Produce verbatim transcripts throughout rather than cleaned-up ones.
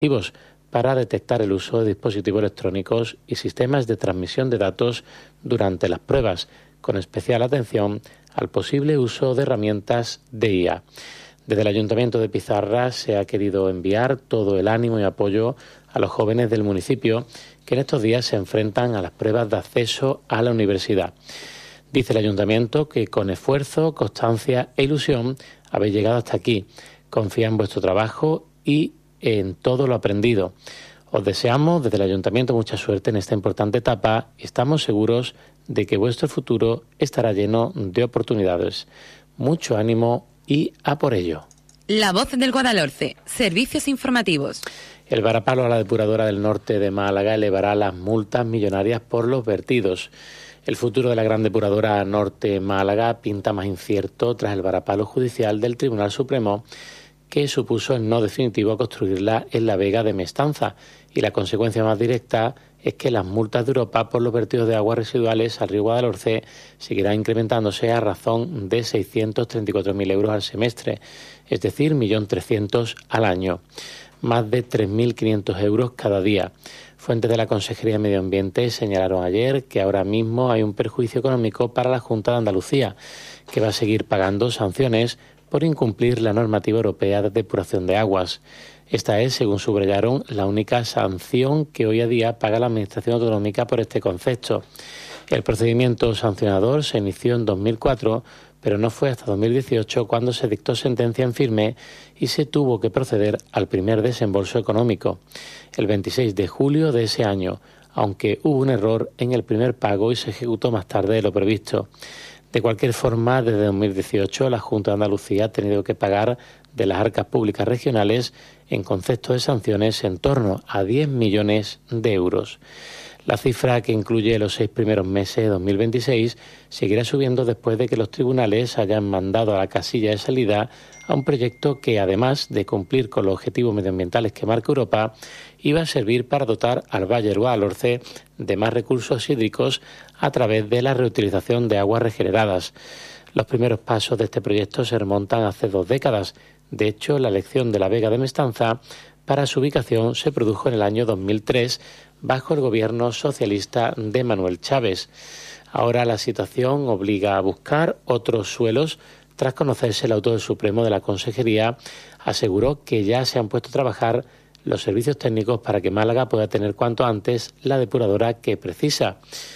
para detectar el uso de dispositivos electrónicos y sistemas de transmisión de datos durante las pruebas, con especial atención al posible uso de herramientas de I A. Desde el Ayuntamiento de Pizarra se ha querido enviar todo el ánimo y apoyo a los jóvenes del municipio que en estos días se enfrentan a las pruebas de acceso a la universidad. Dice el Ayuntamiento que con esfuerzo, constancia e ilusión habéis llegado hasta aquí. Confía en vuestro trabajo y en todo lo aprendido. Os deseamos desde el Ayuntamiento mucha suerte en esta importante etapa y estamos seguros de que vuestro futuro estará lleno de oportunidades. Mucho ánimo y a por ello. La Voz del Guadalhorce, servicios informativos. El varapalo a la depuradora del norte de Málaga elevará las multas millonarias por los vertidos. El futuro de la gran depuradora norte Málaga pinta más incierto tras el varapalo judicial del Tribunal Supremo, que supuso el no definitivo construirla en la vega de Mestanza, y la consecuencia más directa es que las multas de Europa por los vertidos de aguas residuales al río Guadalhorce seguirán incrementándose a razón de seiscientos treinta y cuatro mil euros al semestre, es decir, un millón trescientos mil al año, más de tres mil quinientos euros cada día. Fuentes de la Consejería de Medio Ambiente señalaron ayer que ahora mismo hay un perjuicio económico para la Junta de Andalucía, que va a seguir pagando sanciones por incumplir la normativa europea de depuración de aguas. Esta es, según subrayaron, la única sanción que hoy a día paga la Administración Autonómica por este concepto. El procedimiento sancionador se inició en dos mil cuatro, pero no fue hasta dos mil dieciocho cuando se dictó sentencia en firme y se tuvo que proceder al primer desembolso económico, el veintiséis de julio de ese año, aunque hubo un error en el primer pago y se ejecutó más tarde de lo previsto. De cualquier forma, desde dos mil dieciocho la Junta de Andalucía ha tenido que pagar de las arcas públicas regionales en concepto de sanciones en torno a diez millones de euros. La cifra, que incluye los seis primeros meses de dos mil veintiséis, seguirá subiendo después de que los tribunales hayan mandado a la casilla de salida a un proyecto que, además de cumplir con los objetivos medioambientales que marca Europa, iba a servir para dotar al Valle del Guadalhorce de más recursos hídricos a través de la reutilización de aguas regeneradas. Los primeros pasos de este proyecto se remontan hace dos décadas. De hecho, la elección de la vega de Mestanza para su ubicación se produjo en el año dos mil tres, bajo el gobierno socialista de Manuel Chávez. Ahora la situación obliga a buscar otros suelos. Tras conocerse el auto del Supremo de la Consejería, aseguró que ya se han puesto a trabajar los servicios técnicos para que Málaga pueda tener cuanto antes la depuradora que precisa.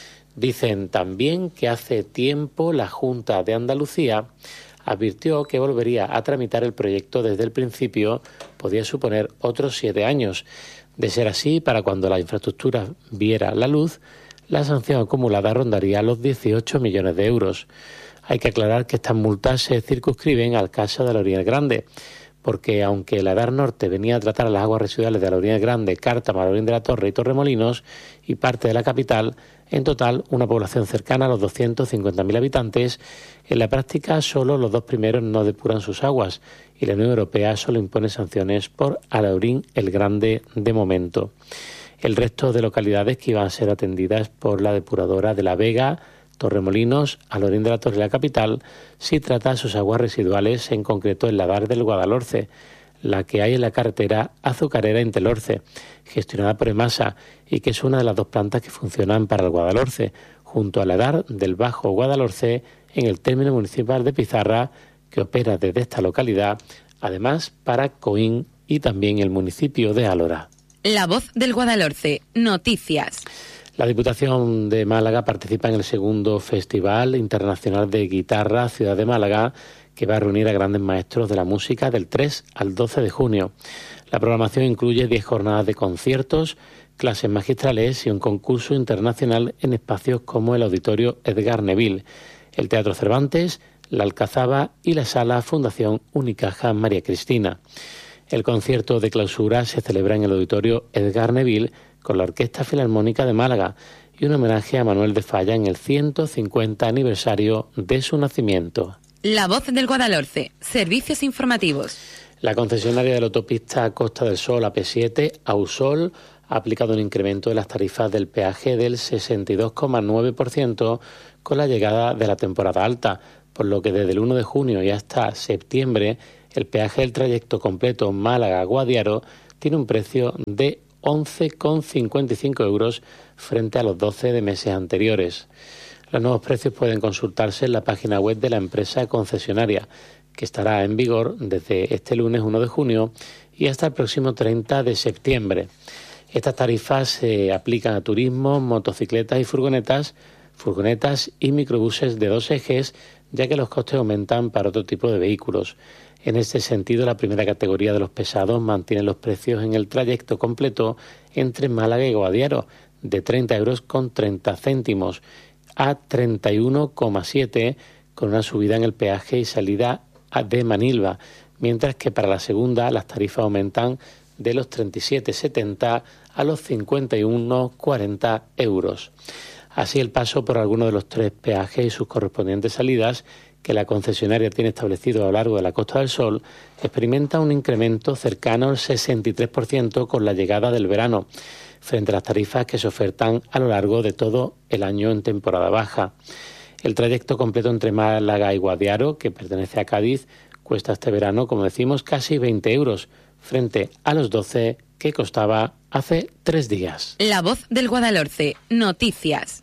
Dicen también que hace tiempo la Junta de Andalucía advirtió que volvería a tramitar el proyecto desde el principio, podía suponer otros siete años. De ser así, para cuando la infraestructura viera la luz, la sanción acumulada rondaría los dieciocho millones de euros. Hay que aclarar que estas multas se circunscriben al caso de Alorín el Grande, porque aunque la Edar Norte venía a tratar las aguas residuales de Alorín el Grande, Cártama, Alorín de la Torre y Torremolinos y parte de la capital, en total una población cercana a los doscientos cincuenta mil habitantes, en la práctica solo los dos primeros no depuran sus aguas y la Unión Europea solo impone sanciones por Alorín el Grande de momento. El resto de localidades que iban a ser atendidas por la depuradora de La Vega, Torremolinos, Alorín de la Torre y la capital, sí trata sus aguas residuales, en concreto en la Edar del Guadalhorce, la que hay en la carretera azucarera Intelorce, gestionada por EMASA, y que es una de las dos plantas que funcionan para el Guadalhorce, junto a la Edar del Bajo Guadalhorce, en el término municipal de Pizarra, que opera desde esta localidad, además para Coín y también el municipio de Alora. La Voz del Guadalhorce, noticias. La Diputación de Málaga participa en el segundo Festival Internacional de Guitarra Ciudad de Málaga, que va a reunir a grandes maestros de la música del tres al doce de junio. La programación incluye diez jornadas de conciertos, clases magistrales y un concurso internacional en espacios como el Auditorio Edgar Neville, el Teatro Cervantes, la Alcazaba y la Sala Fundación Unicaja María Cristina. El concierto de clausura se celebra en el Auditorio Edgar Neville con la Orquesta Filarmónica de Málaga y un homenaje a Manuel de Falla en el ciento cincuenta aniversario de su nacimiento. La Voz del Guadalhorce, servicios informativos. La concesionaria de la autopista Costa del Sol A P siete, Ausol, ha aplicado un incremento de las tarifas del peaje del sesenta y dos coma nueve por ciento con la llegada de la temporada alta, por lo que desde el uno de junio y hasta septiembre el peaje del trayecto completo Málaga-Guadiaro tiene un precio de once coma cincuenta y cinco euros frente a los doce de meses anteriores. Los nuevos precios pueden consultarse en la página web de la empresa concesionaria, que estará en vigor desde este lunes uno de junio y hasta el próximo treinta de septiembre. Estas tarifas se aplican a turismo, motocicletas y furgonetas, furgonetas y microbuses de dos ejes, ya que los costes aumentan para otro tipo de vehículos. En este sentido, la primera categoría de los pesados mantiene los precios en el trayecto completo entre Málaga y Guadiaro, de treinta euros con treinta céntimos a treinta y uno coma siete, con una subida en el peaje y salida de Manilva, mientras que para la segunda las tarifas aumentan de los treinta y siete coma setenta a los cincuenta y uno coma cuarenta euros. Así, el paso por alguno de los tres peajes y sus correspondientes salidas que la concesionaria tiene establecido a lo largo de la Costa del Sol experimenta un incremento cercano al sesenta y tres por ciento con la llegada del verano, frente a las tarifas que se ofertan a lo largo de todo el año en temporada baja. El trayecto completo entre Málaga y Guadiaro, que pertenece a Cádiz, cuesta este verano, como decimos, casi veinte euros, frente a los doce que costaba hace tres días. La Voz del Guadalhorce. Noticias.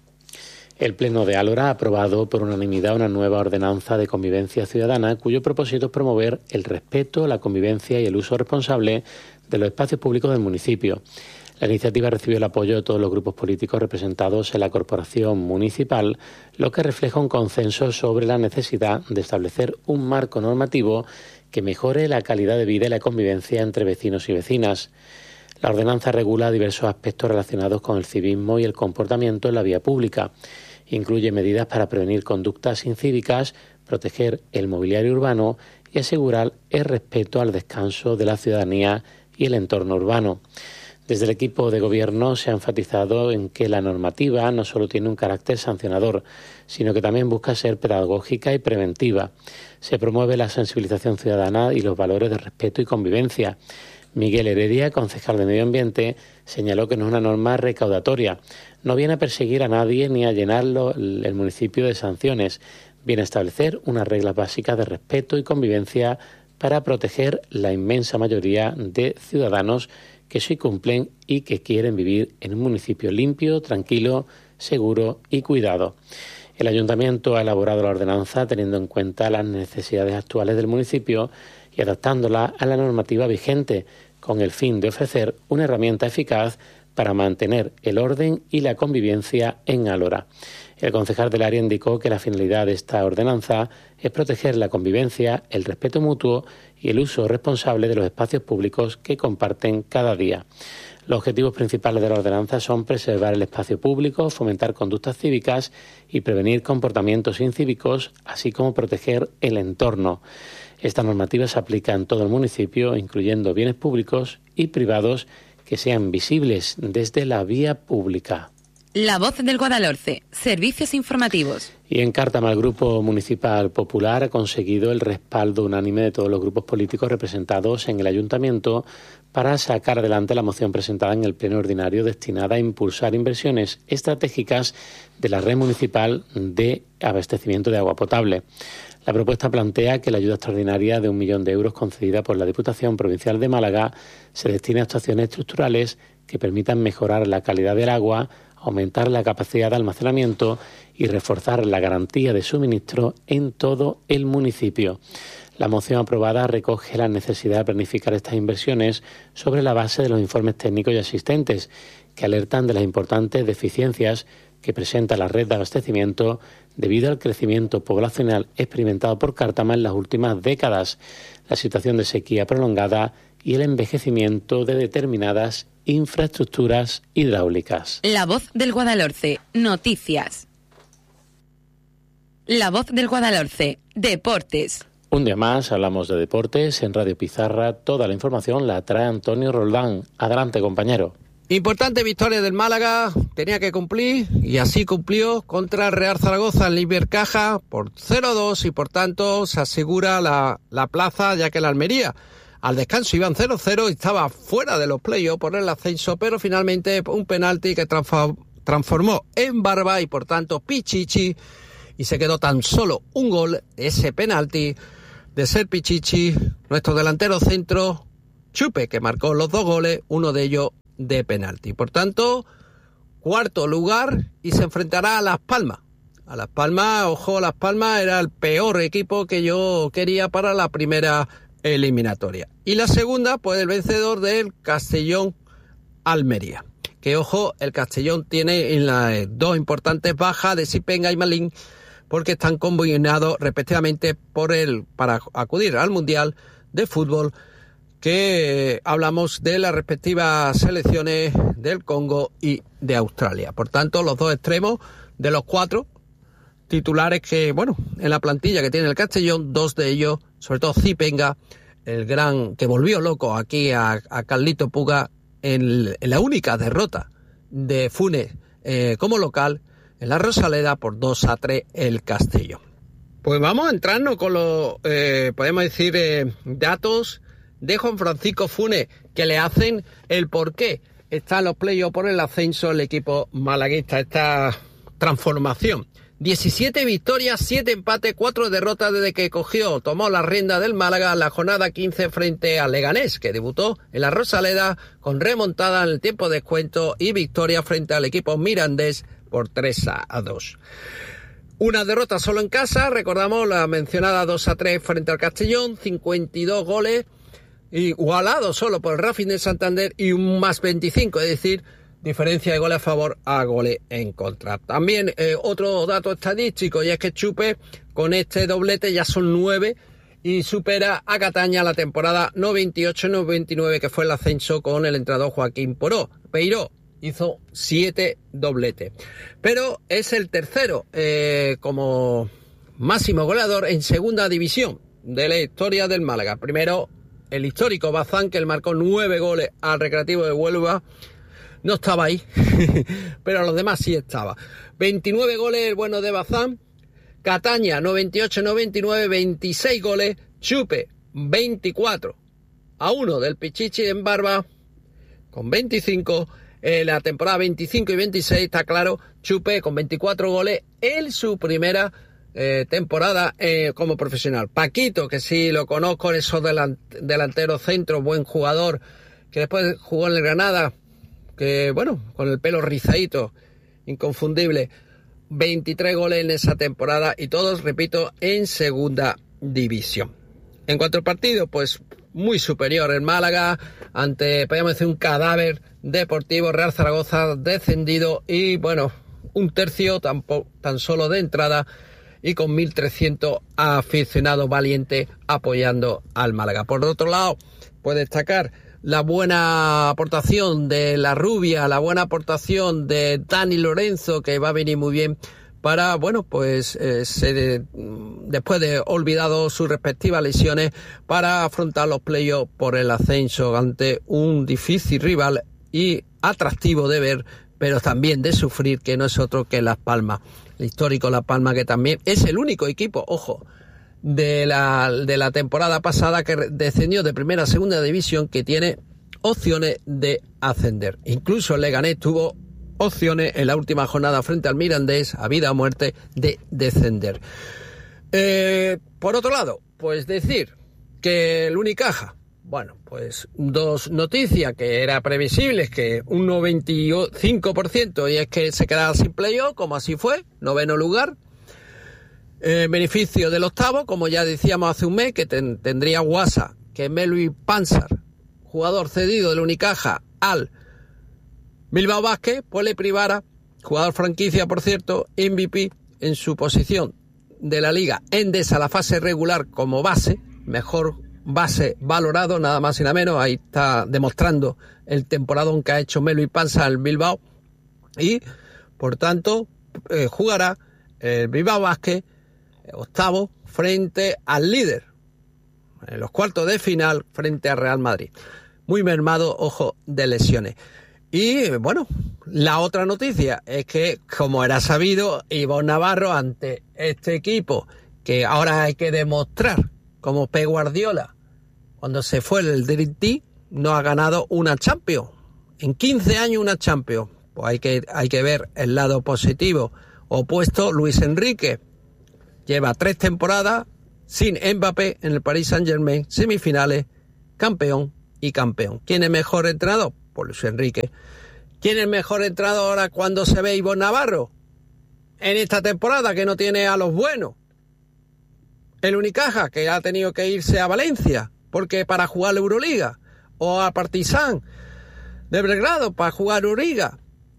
El Pleno de Álora ha aprobado por unanimidad una nueva ordenanza de convivencia ciudadana cuyo propósito es promover el respeto, la convivencia y el uso responsable de los espacios públicos del municipio. La iniciativa recibió el apoyo de todos los grupos políticos representados en la corporación municipal, lo que refleja un consenso sobre la necesidad de establecer un marco normativo que mejore la calidad de vida y la convivencia entre vecinos y vecinas. La ordenanza regula diversos aspectos relacionados con el civismo y el comportamiento en la vía pública. Incluye medidas para prevenir conductas incívicas, proteger el mobiliario urbano y asegurar el respeto al descanso de la ciudadanía y el entorno urbano. Desde el equipo de gobierno se ha enfatizado en que la normativa no solo tiene un carácter sancionador, sino que también busca ser pedagógica y preventiva. Se promueve la sensibilización ciudadana y los valores de respeto y convivencia. Miguel Heredia, concejal de Medio Ambiente, señaló que no es una norma recaudatoria. No viene a perseguir a nadie ni a llenarlo el municipio de sanciones. Viene a establecer unas reglas básicas de respeto y convivencia para proteger la inmensa mayoría de ciudadanos que sí cumplen y que quieren vivir en un municipio limpio, tranquilo, seguro y cuidado. El Ayuntamiento ha elaborado la ordenanza teniendo en cuenta las necesidades actuales del municipio y adaptándola a la normativa vigente, con el fin de ofrecer una herramienta eficaz para mantener el orden y la convivencia en Álora. El concejal del área indicó que la finalidad de esta ordenanza es proteger la convivencia, el respeto mutuo y el uso responsable de los espacios públicos que comparten cada día. Los objetivos principales de la ordenanza son preservar el espacio público, fomentar conductas cívicas y prevenir comportamientos incívicos, así como proteger el entorno. Esta normativa se aplica en todo el municipio, incluyendo bienes públicos y privados que sean visibles desde la vía pública. La Voz del Guadalhorce. Servicios informativos. Y en Cártama, el Grupo Municipal Popular ha conseguido el respaldo unánime de todos los grupos políticos representados en el Ayuntamiento para sacar adelante la moción presentada en el Pleno Ordinario destinada a impulsar inversiones estratégicas de la red municipal de abastecimiento de agua potable. La propuesta plantea que la ayuda extraordinaria de un millón de euros concedida por la Diputación Provincial de Málaga se destine a actuaciones estructurales que permitan mejorar la calidad del agua, aumentar la capacidad de almacenamiento y reforzar la garantía de suministro en todo el municipio. La moción aprobada recoge la necesidad de planificar estas inversiones sobre la base de los informes técnicos y asistentes, que alertan de las importantes deficiencias que presenta la red de abastecimiento debido al crecimiento poblacional experimentado por Cártama en las últimas décadas, la situación de sequía prolongada y el envejecimiento de determinadas infraestructuras hidráulicas. La Voz del Guadalhorce. Noticias. La Voz del Guadalhorce. Deportes. Un día más hablamos de deportes en Radio Pizarra. Toda la información la trae Antonio Roldán. Adelante, compañero. Importante victoria del Málaga, tenía que cumplir y así cumplió contra el Real Zaragoza en Libercaja por cero a dos y por tanto se asegura la, la plaza, ya que la Almería al descanso iban cero cero y estaba fuera de los playoffs por el ascenso, pero finalmente un penalti que transformó en barba y por tanto Pichichi, y se quedó tan solo un gol, ese penalti de ser Pichichi, nuestro delantero centro, Chupe, que marcó los dos goles, uno de ellos de penalti. Por tanto, cuarto lugar y se enfrentará a Las Palmas. A Las Palmas, ojo, Las Palmas era el peor equipo que yo quería para la primera eliminatoria. Y la segunda, pues el vencedor del Castellón Almería. Que ojo, el Castellón tiene en las dos importantes bajas de Sipenga y Malín, porque están combinados respectivamente por el para acudir al Mundial de Fútbol, que hablamos de las respectivas selecciones del Congo y de Australia. Por tanto, los dos extremos de los cuatro titulares que, bueno, en la plantilla que tiene el Castellón, dos de ellos, sobre todo Zipenga, el gran que volvió loco aquí a, a Carlito Puga en, en la única derrota de Funes eh, como local en la Rosaleda por dos a tres el Castellón. Pues vamos a entrarnos con los, eh, podemos decir, eh, datos de Juan Francisco Funes, que le hacen el por qué está en los playoffs por el ascenso el equipo malaguista, esta transformación. diecisiete victorias, siete empates, cuatro derrotas desde que cogió, tomó la rienda del Málaga en la jornada quince frente al Leganés, que debutó en la Rosaleda con remontada en el tiempo de descuento y victoria frente al equipo mirandés por tres a dos. Una derrota solo en casa, recordamos la mencionada dos a tres frente al Castellón, cincuenta y dos goles, igualado solo por el Racing de Santander y un más veinticinco, es decir, diferencia de goles a favor a goles en contra. También eh, otro dato estadístico, y es que Chupe con este doblete ya son nueve y supera a Cataña la temporada noventa y ocho noventa y nueve, que fue el ascenso con el entrenador Joaquín Poró. Peiró hizo siete dobletes, pero es el tercero eh, como máximo goleador en segunda división de la historia del Málaga. Primero el histórico Bazán, que él marcó nueve goles al Recreativo de Huelva. No estaba ahí, pero los demás sí estaba. veintinueve goles el bueno de Bazán. Cataña, noventa y ocho noventa y nueve, veintiséis goles. Chupe, veinticuatro a uno del Pichichi en Barba, con veinticinco. En la temporada veinticinco y veintiséis, está claro, Chupe con veinticuatro goles en su primera eh, temporada eh, como profesional. Paquito, que sí lo conozco, esos delant- delanteros centro, buen jugador, que después jugó en el Granada, que bueno, con el pelo rizadito, inconfundible, veintitrés goles en esa temporada y todos, repito, en segunda división. En cuanto al partido, pues muy superior el Málaga ante, podríamos decir, un cadáver deportivo. Real Zaragoza descendido y bueno, un tercio tan, tan solo de entrada y con mil trescientos aficionados valientes apoyando al Málaga. Por otro lado, puede destacar la buena aportación de la Rubia, la buena aportación de Dani Lorenzo, que va a venir muy bien para, bueno, pues eh, se, después de olvidado sus respectivas lesiones, para afrontar los playoffs por el ascenso ante un difícil rival y atractivo de ver, pero también de sufrir, que no es otro que Las Palmas. El histórico Las Palmas, que también es el único equipo, ojo, de la, de la temporada pasada que descendió de primera a segunda división, que tiene opciones de ascender. Incluso el Leganés tuvo opciones en la última jornada frente al Mirandés, a vida o muerte, de descender. Eh, por otro lado, pues decir que el Unicaja, bueno, pues dos noticias que era previsibles, que un noventa y cinco por ciento, y es que se quedaba sin playoff, como así fue, noveno lugar. Eh, beneficio del octavo, como ya decíamos hace un mes, que ten, tendría Guasa, que Melvin Panzar, jugador cedido del Unicaja al Bilbao Basket, pues le privara, jugador franquicia por cierto, M V P en su posición de la Liga Endesa, la fase regular como base, mejor base valorado, nada más y nada menos. Ahí está demostrando el temporadón que ha hecho Melvin Panzar al Bilbao, y por tanto eh, jugará el Bilbao Basket octavo frente al líder en los cuartos de final frente al Real Madrid. Muy mermado, ojo, de lesiones. Y bueno, la otra noticia es que, como era sabido, Ivonne Navarro, ante este equipo que ahora hay que demostrar, como Pep Guardiola cuando se fue el Dream Team, no ha ganado una Champions en quince años, una Champions. Pues hay que, hay que ver el lado positivo. Opuesto, Luis Enrique lleva tres temporadas sin Mbappé en el Paris Saint-Germain, semifinales, campeón y campeón. ¿Quién es mejor entrenador? Pues Luis Enrique. ¿Quién es mejor entrenador ahora cuando se ve Ivonne Navarro? En esta temporada que no tiene a los buenos. El Unicaja, que ha tenido que irse a Valencia, porque para jugar la Euroliga, o a Partizan de Belgrado para jugar Euroliga,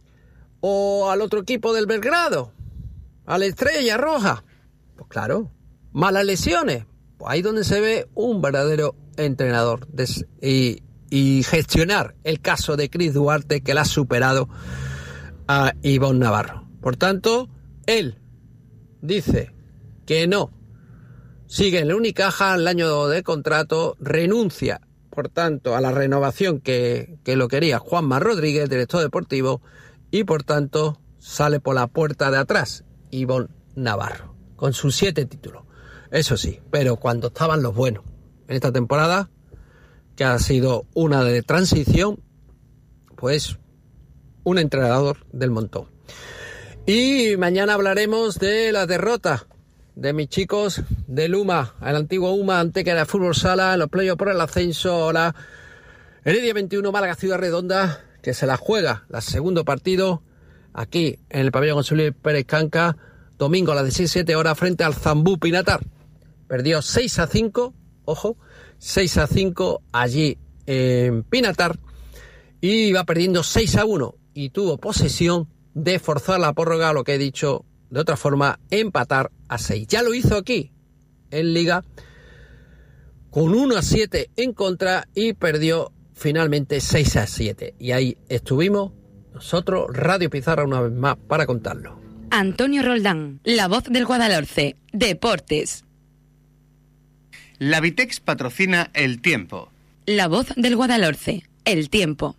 o al otro equipo del Belgrado, a la Estrella Roja. Pues claro, malas lesiones. Pues ahí donde se ve un verdadero entrenador des- y, y gestionar el caso de Cris Duarte, que la ha superado a Ivonne Navarro. Por tanto, él dice que no sigue en la Unicaja el año de contrato, renuncia, por tanto, a la renovación que, que lo quería Juanma Rodríguez, director deportivo, y por tanto sale por la puerta de atrás Ivonne Navarro, con sus siete títulos. Eso sí, pero cuando estaban los buenos. En esta temporada, que ha sido una de transición, pues un entrenador del montón. Y mañana hablaremos de la derrota de mis chicos del U M A, el antiguo U M A Antequera Fútbol Sala, en los playoffs por el ascenso, la Heredia veintiuno, Málaga Ciudad Redonda, que se la juega, el segundo partido, aquí en el pabellón José Luis Pérez Canca, domingo a las diecisiete horas, frente al Zambú Pinatar. Perdió seis a cinco, ojo, seis a cinco allí en Pinatar, y iba perdiendo seis a uno, y tuvo posesión de forzar la prórroga, lo que he dicho de otra forma, empatar a seis. Ya lo hizo aquí, en Liga, con uno a siete en contra, y perdió finalmente seis a siete. Y ahí estuvimos nosotros, Radio Pizarra, una vez más, para contarlo. Antonio Roldán, la voz del Guadalhorce, Deportes. La Vitex patrocina El Tiempo. La voz del Guadalhorce, El Tiempo.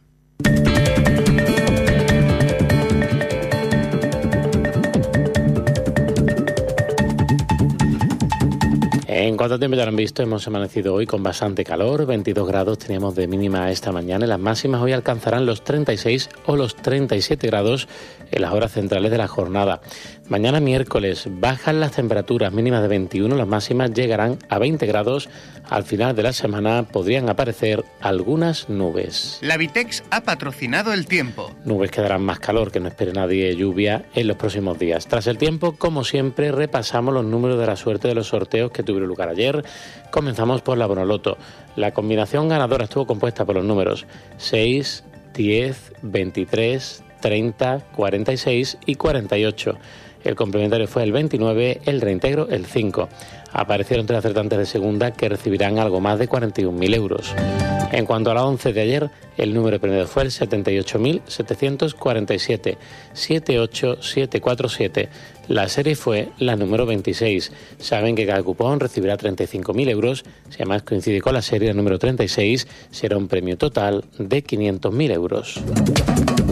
En cuanto a tiempo ya lo han visto, hemos amanecido hoy con bastante calor, veintidós grados teníamos de mínima esta mañana, y las máximas hoy alcanzarán los treinta y seis o los treinta y siete grados en las horas centrales de la jornada. Mañana miércoles bajan las temperaturas mínimas de veintiuno, las máximas llegarán a veinte grados, al final de la semana podrían aparecer algunas nubes. La Vitex ha patrocinado El Tiempo. Nubes que darán más calor, que no espere nadie lluvia en los próximos días. Tras el tiempo, como siempre, repasamos los números de la suerte de los sorteos que tuvieron lugar ayer. Comenzamos por la Bonoloto. La combinación ganadora estuvo compuesta por los números seis, diez, veintitrés, treinta, cuarenta y seis y cuarenta y ocho. El complementario fue el veintinueve, el reintegro el cinco. Aparecieron tres acertantes de segunda que recibirán algo más de cuarenta y un mil euros. En cuanto a la once de ayer, el número premiado fue el setenta y ocho mil setecientos cuarenta y siete, siete ocho siete cuatro siete. La serie fue la número veintiséis. Saben que cada cupón recibirá treinta y cinco mil euros. Si además coincide con la serie, el número treinta y seis, será un premio total de quinientos mil euros.